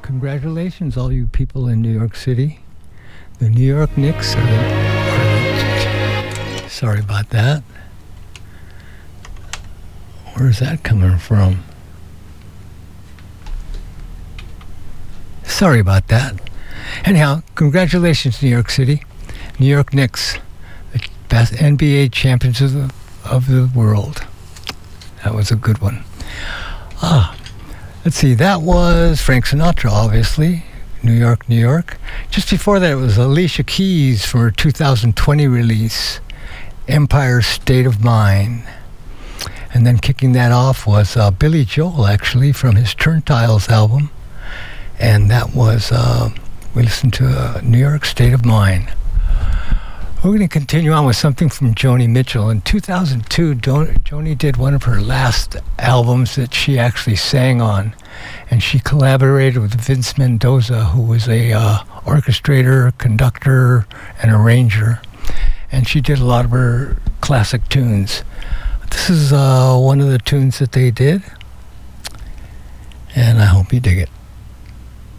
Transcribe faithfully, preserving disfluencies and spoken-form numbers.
Congratulations, all you people in New York City. The New York Knicks are the, are the... Sorry about that. Where's that coming from? Sorry about that. Anyhow, congratulations, New York City. New York Knicks, the best N B A champions of the, of the world. That was a good one. Ah, let's see. That was Frank Sinatra, obviously. New York, New York. Just before that, it was Alicia Keys for her two thousand twenty release, Empire State of Mind. And then kicking that off was uh, Billy Joel, actually, from his Turntiles album. And that was, uh, we listened to uh, New York State of Mind. We're going to continue on with something from Joni Mitchell. In two thousand two, Don- Joni did one of her last albums that she actually sang on. And she collaborated with Vince Mendoza, who was a uh, orchestrator, conductor, and arranger. And she did a lot of her classic tunes. This is uh, one of the tunes that they did. And I hope you dig it.